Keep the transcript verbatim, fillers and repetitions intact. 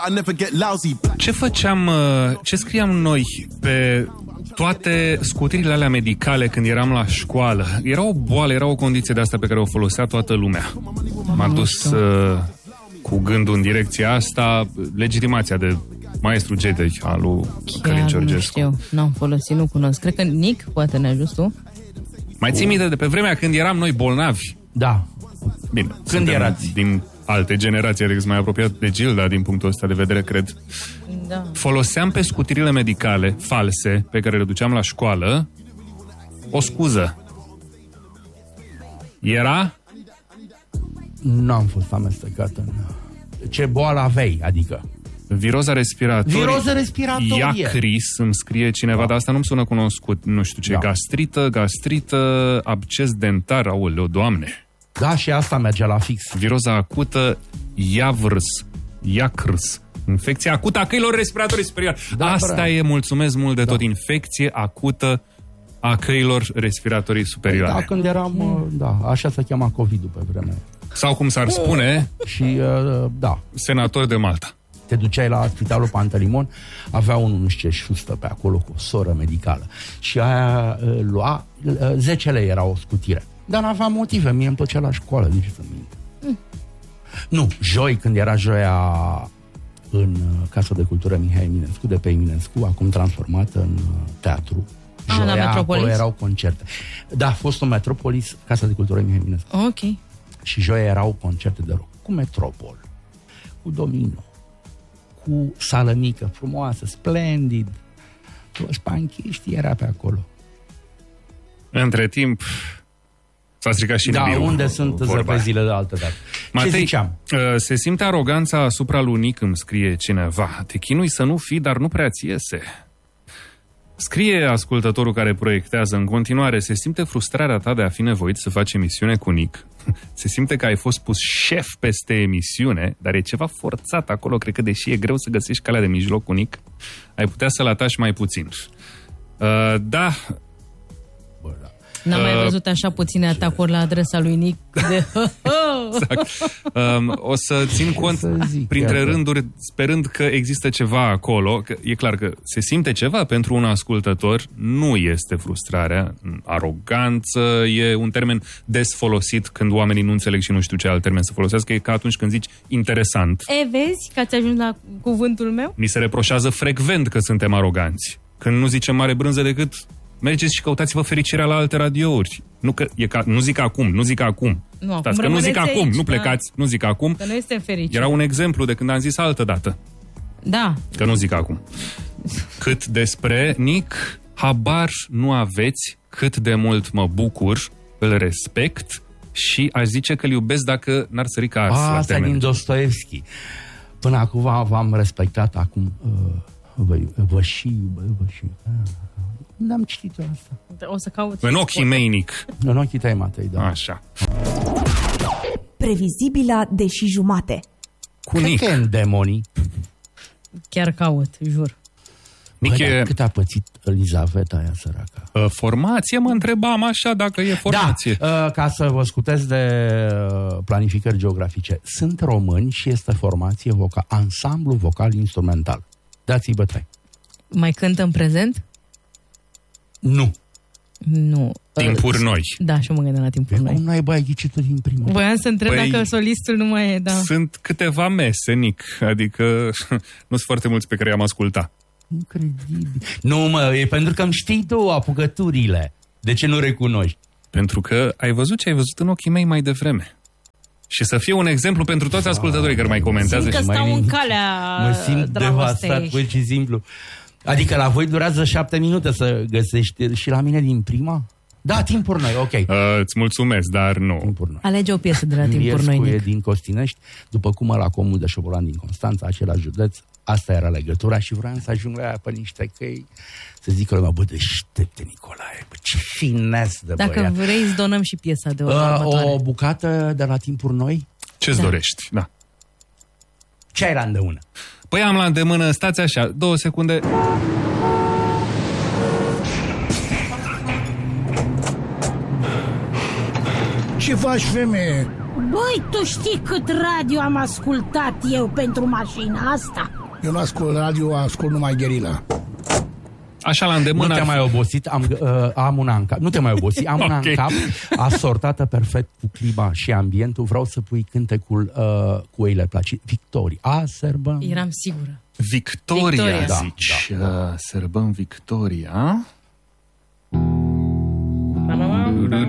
Ce făceam, ce scriam noi pe toate scutirile alea medicale când eram la școală? Era o boală, era o condiție de asta pe care o folosea toată lumea. M-a dus uh, cu gândul în direcția asta, legitimația de maestru Gedeci al lui Călin Georgescu. Nu știu, n-am folosit, nu cunosc. Cred că Nic, poate ne ajuți tu. Mai ții minte de pe vremea când eram noi bolnavi? Da. Bine, când erați? Din alte generații, adică mai apropiat de Gilda din punctul ăsta de vedere, cred. Da. Foloseam pe scutirile medicale false pe care le duceam la școală o scuză. Era? Nu am fost amestecat în... Ce boală aveai, adică? Viroza respiratorie. Viroză respiratorie. Iacris, îmi scrie cineva, dar asta nu-mi sună cunoscut. Nu știu ce, da. gastrită, gastrită, absces dentar, aoleu, Doamne. Da, și asta merge la fix. Viroza acută, iavrs, iacrs. Infecție acută a căilor respiratorii superioare. Da, asta prea. E, mulțumesc mult de da. tot, infecție acută a căilor respiratorii superioare. Da, când eram, mm. da, așa se chema COVID-ul pe vremea. Sau cum s-ar spune, și uh, da. senator de Malta. Te duceai la spitalul Pantelimon, avea unul, nu știu ce, șustă pe acolo cu o soră medicală. Și aia uh, lua, uh, zece lei era o scutire. Dar n-avea motive, mie îmi plăcea la școală, de ce să minte. Mm. Nu, joi, când era joia în uh, Casa de Cultură Mihai Eminescu, de pe Eminescu, acum transformată în uh, teatru. Joia, acolo erau concerte. Da, a fost o Metropolis, Casa de Cultură Mihai Eminescu. Ok. Și joia erau concerte de rock, cu Metropol, cu Domino, cu sală mică, frumoasă, splendid. Toți panchiștii era pe acolo. Între timp s-a stricat și da, Nibiru. Unde sunt zăpezile de altă dată. Matei, ce ziceam? Se simte aroganța asupra lui Nic, îmi scrie cineva. Te chinui să nu fii, dar nu prea ți iese. Scrie ascultătorul care proiectează în continuare, se simte frustrarea ta de a fi nevoit să faci emisiune cu Nic. Se simte că ai fost pus șef peste emisiune, dar e ceva forțat acolo, cred că deși e greu să găsești calea de mijloc cu Nic, ai putea să-l atași mai puțin. Uh, da... N-am uh, mai văzut așa puține atacuri la adresa lui Nic. De... exact. Um, o să țin cont să zic, printre iată. rânduri, sperând că există ceva acolo, că e clar că se simte ceva pentru un ascultător, nu este frustrarea, aroganță, e un termen des folosit când oamenii nu înțeleg și nu știu ce alt termen să folosească, e ca atunci când zici interesant. E, vezi că ați ajuns la cuvântul meu? Ni se reproșează frecvent că suntem aroganți, când nu zicem mare brânză decât mergeți și căutați-vă fericirea la alte radiouri. Nu, că, e ca, nu zic acum, nu zic acum. Nu, Stați, că nu zic aici, acum, nu plecați, da. nu zic acum. Că nu este fericit. Era un exemplu de când am zis altă dată. Da. Că nu zic acum. Cât despre Nic, habar nu aveți cât de mult mă bucur, îl respect și aș zice că îl iubesc dacă n-ar sări ca ars. A, asta e din Dostoevski. Până acum v-am respectat, acum uh, vă, vă și iubă, vă și uh. N-am citit eu asta. O să caut. În ochii mei, Nic. În ochii tăi, Matei, da. Așa. Previzibila deși jumate. Cu Nic. Cred că e în demonii. Chiar caut, jur. Nic Bă, e... Cât a pățit Elizaveta aia, săraca? Uh, formație, mă întrebam așa dacă e formație. Da, uh, ca să vă scutesc de uh, planificări geografice. Sunt români și este formație vocal, ansamblu vocal-instrumental. Dați-i bătrâni. Mai cântă în prezent? Nu. Nu. Timpuri uh, noi. Da, și mă gândeam la timpuri noi. Cum n-ai băi ghicit-o din prima? Voiam să întreb păi, dacă solistul nu mai e, da. Sunt câteva mese, Nic. Adică nu sunt foarte mulți pe care i-am ascultat. Incredibil. Nu, mă, e pentru că îmi știi tu apucăturile. De ce nu recunoști? Pentru că ai văzut ce ai văzut în ochii mei mai devreme. Și să fie un exemplu pentru toți ascultătorii care mai comentează. Simt că și stau mai... în calea Mă simt devastat, pur și simplu. Adică la voi durează șapte minute să găsești și la mine din prima? Da, timpuri noi, ok. Uh, îți mulțumesc, dar nu. Alege o piesă de la timpuri noi, Nic. E din Costinești, după cum la Comul de Șobolan din Constanța, același județ. Asta era legătura și vreau să ajung la ea pe niște căi, să zic că lumea, bă, deștepte Nicolae, bă, ce finez de Dacă băiat. vrei, îți donăm și piesa de uh, o bucată de la timpuri noi? Ce-ți da. dorești, da. Ce ai la îndemână? Păi am la îndemână, stați așa, două secunde. Ce faci, femeie? Băi, tu știi cât radio am ascultat eu pentru mașina asta? Eu nu ascult radio, ascult numai gherila. Așa la îndemână. Nu te-am mai obosit, am, uh, am una în cap. Nu te mai obosit, am una okay. în cap, asortată perfect cu clima și ambientul. Vreau să pui cântecul uh, cu ei le place. Victoria. A, sărbăm. Eram sigură. Victoria, Victoria. zici. Da, da, da. Uh, sărbăm Victoria.